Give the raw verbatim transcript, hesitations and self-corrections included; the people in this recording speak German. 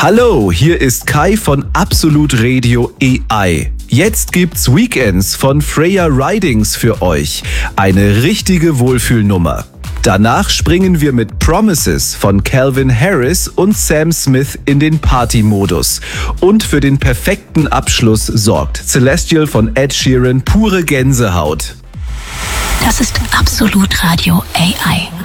Hallo, hier ist Kai von Absolut Radio A I. Jetzt gibt's Weekends von Freya Ridings für euch. Eine richtige Wohlfühlnummer. Danach springen wir mit Promises von Calvin Harris und Sam Smith in den Party-Modus. Und für den perfekten Abschluss sorgt Celestial von Ed Sheeran pure Gänsehaut. Das ist Absolut Radio A I.